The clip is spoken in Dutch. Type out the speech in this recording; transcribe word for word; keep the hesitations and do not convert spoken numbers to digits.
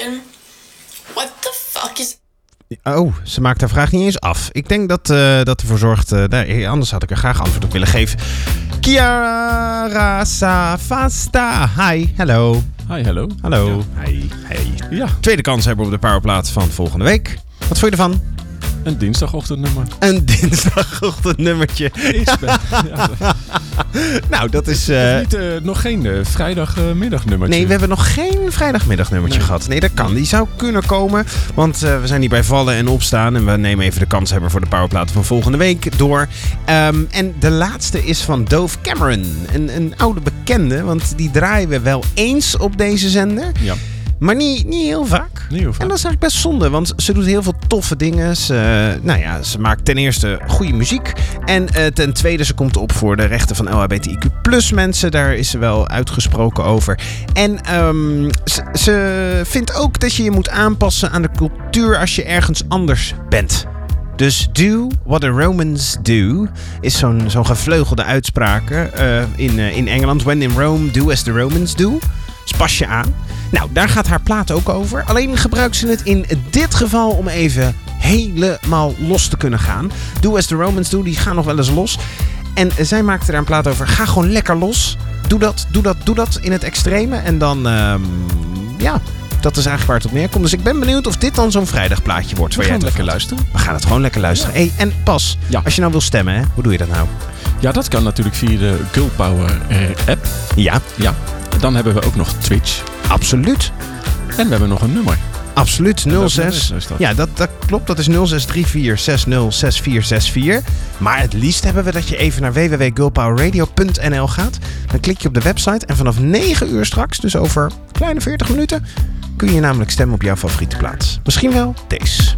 question. What the fuck is... Oh, ze maakt haar vraag niet eens af. Ik denk dat uh, dat ervoor zorgt... Uh, nee, anders had ik er graag antwoord op willen geven. Chiara Savasta. Hi, hallo. Hi, hallo. Hallo. Ja. Hi, hey. Ja. Tweede kans hebben op de powerplaat van volgende week. Wat vond je ervan? Een dinsdagochtendnummer. Een dinsdagochtendnummertje. Ja. Nou, dat is... Uh... Niet, uh, nog geen uh, vrijdagmiddagnummertje. Nee, we hebben nog geen vrijdagmiddagnummertje nee. gehad. Nee, dat kan. Die zou kunnen komen. Want uh, we zijn hier bij vallen en opstaan. En we nemen even de kans hebben voor de powerplaten van volgende week door. Um, en de laatste is van Dove Cameron. Een, een oude bekende. Want die draaien we wel eens op deze zender. Ja. Maar niet, niet heel vaak. Niet heel vaak. En dat is eigenlijk best zonde, want ze doet heel veel toffe dingen. Ze, nou ja, ze maakt ten eerste goede muziek. En uh, ten tweede, ze komt op voor de rechten van L H B T I Q plus mensen. Daar is ze wel uitgesproken over. En um, ze, ze vindt ook dat je je moet aanpassen aan de cultuur als je ergens anders bent. Dus do what the Romans do is zo'n, zo'n gevleugelde uitspraak uh, in, uh, in Engeland. When in Rome, do as the Romans do. Dus pas je aan. Nou, daar gaat haar plaat ook over. Alleen gebruikt ze het in dit geval om even helemaal los te kunnen gaan. Do as the Romans do, die gaan nog wel eens los. En zij maakte daar een plaat over. Ga gewoon lekker los. Doe dat, doe dat, doe dat in het extreme. En dan, um, ja, dat is eigenlijk waar het op neerkomt. Dus ik ben benieuwd of dit dan zo'n vrijdagplaatje wordt. We gaan het lekker luisteren. We gaan het gewoon lekker luisteren. Ja. Hey, en pas, ja. Als je nou wil stemmen, hè, hoe doe je dat nou? Ja, dat kan natuurlijk via de Girl Power uh, app. Ja. Ja. Dan hebben we ook nog Twitch. Absoluut. En we hebben nog een nummer. Absoluut, nul zes. Is, dat? Ja, dat, dat klopt. Dat is nul zes drie vier zes nul zes vier zes vier. Maar het liefst hebben we dat je even naar w w w punt girl power radio punt n l gaat. Dan klik je op de website en vanaf negen uur straks, dus over kleine veertig minuten, kun je namelijk stemmen op jouw favoriete plaats. Misschien wel deze.